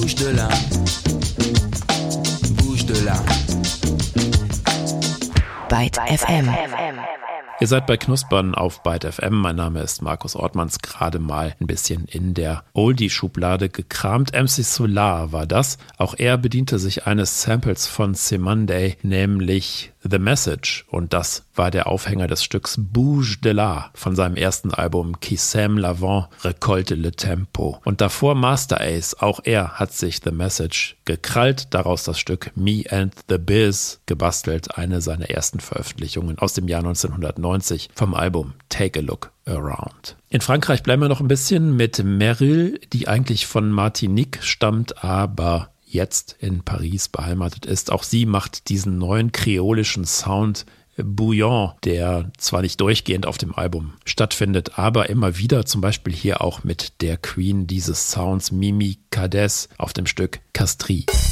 bouge de là, bouge de là. Byte FM. Ihr seid bei Knuspern auf Byte FM. Mein Name ist Markus Ortmanns. Gerade mal ein bisschen in der Oldie-Schublade gekramt. MC Solar war das. Auch er bediente sich eines Samples von Cymande, nämlich The Message. Und das war der Aufhänger des Stücks Bouge de là von seinem ersten Album Qui sème l'avant, récolte le tempo. Und davor Master Ace. Auch er hat sich The Message gekrallt, daraus das Stück Me and the Biz gebastelt. Eine seiner ersten Veröffentlichungen aus dem Jahr 1990 vom Album Take a Look Around. In Frankreich bleiben wir noch ein bisschen mit Meryl, die eigentlich von Martinique stammt, aber jetzt in Paris beheimatet ist. Auch sie macht diesen neuen kreolischen Sound Bouillon, der zwar nicht durchgehend auf dem Album stattfindet, aber immer wieder, zum Beispiel hier auch mit der Queen dieses Sounds Mimi Cades auf dem Stück Castries.